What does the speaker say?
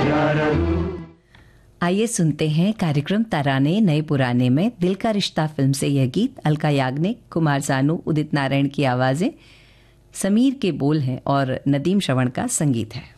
आइए सुनते हैं कार्यक्रम तराने नए पुराने में दिल का रिश्ता फिल्म से यह गीत। अलका याग्निक, कुमार सानू, उदित नारायण की आवाज़ें, समीर के बोल हैं और नदीम श्रवण का संगीत है।